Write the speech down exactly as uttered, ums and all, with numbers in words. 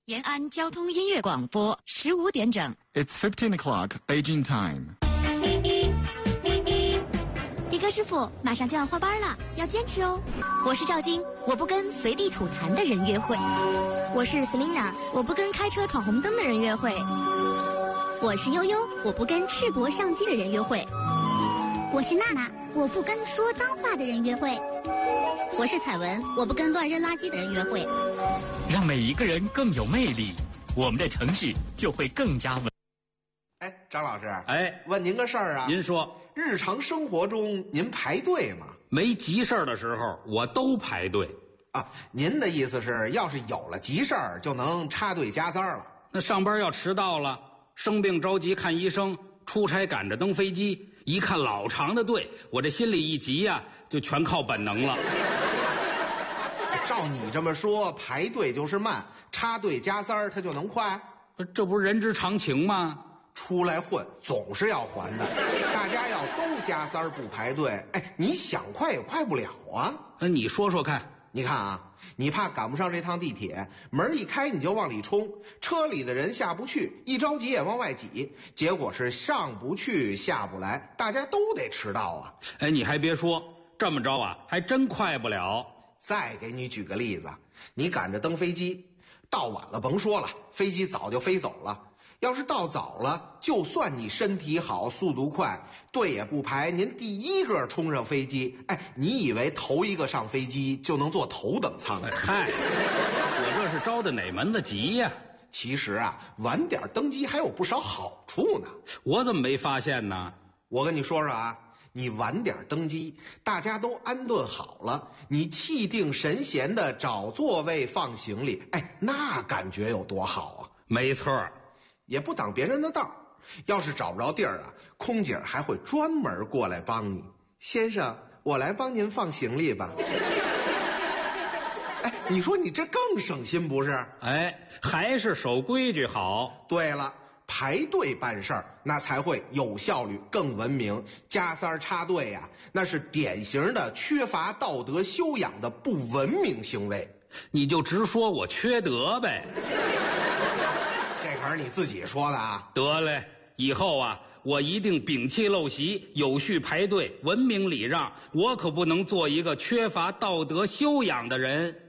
延安交通音乐广播，十五点整。 It's fifteen o'clock, Beijing time. 迪哥师傅，马上就要换班了，要坚持哦。我是赵晶，我不跟随地吐痰的人约会。我是 Selina， 我不跟开车闯红灯的人约会。我是悠悠，我不跟赤膊上机的人约会。 我是娜娜，我不跟说脏话的人约会。 我是彩文，我不跟乱扔垃圾的人约会。 让每一个人更有魅力，我们的城市就会更加稳。 哎，张老师， 哎， 问您个事儿啊。 您说， 日常生活中您排队吗？ 没急事儿的时候，我都排队。 啊，您的意思是，要是有了急事儿，就能插队加塞儿了？ 那上班要迟到了，生病着急看医生，出差赶着登飞机，一看老长的队，我这心里一急呀、啊，就全靠本能了。 照你这么说，排队就是慢，插队加塞儿它就能快？ 这不是人之常情吗？ 出来混总是要还的，大家要都加塞儿不排队，哎，你想快也快不了啊。 那你说说看。 你看啊，你怕赶不上这趟地铁，门一开你就往里冲，车里的人下不去，一着急也往外挤，结果是上不去下不来，大家都得迟到啊。 哎，你还别说，这么着啊，还真快不了。 再给你举个例子，你赶着登飞机，到晚了甭说了，飞机早就飞走了。要是到早了，就算你身体好速度快，队也不排，您第一个冲上飞机，哎，你以为头一个上飞机就能坐头等舱？ 哎嗨，我这是着的哪门子急呀、啊？ 其实啊，晚点登机还有不少好处呢。 我怎么没发现呢？ 我跟你说说啊，你晚点登机，大家都安顿好了，你气定神闲的找座位放行李，哎，那感觉有多好啊！ 没错， 也不挡别人的道。要是找不着地儿啊，空姐还会专门过来帮你。先生，我来帮您放行李吧。哎，你说你这更省心不是？ 哎，还是守规矩好。 对了，排队办事儿那才会有效率更文明。加塞儿插队呀、啊，那是典型的缺乏道德修养的不文明行为。 你就直说我缺德呗。 这可是你自己说的啊。 得嘞，以后啊，我一定摒弃陋习，有序排队，文明礼让。我可不能做一个缺乏道德修养的人。